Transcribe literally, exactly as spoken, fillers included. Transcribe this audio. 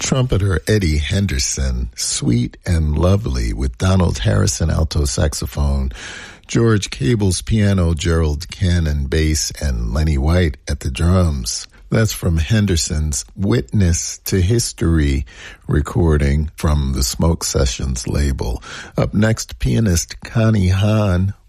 Trumpeter Eddie Henderson, Sweet and Lovely, with Donald Harrison alto saxophone, George Cable's piano, Gerald Cannon bass, and Lenny White at the drums. That's from Henderson's Witness to History recording from the Smoke Sessions label. Up next, pianist Connie Hahn